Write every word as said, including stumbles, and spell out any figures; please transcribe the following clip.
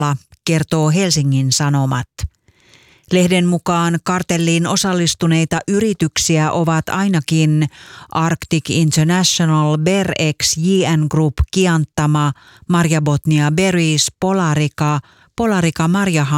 kertoo Helsingin Sanomat. Lehden mukaan kartelliin osallistuneita yrityksiä ovat ainakin Arctic International, Berex, J N Group, Kianttama, Marjabotnia Berries, Polarica, Polarica Marjahan,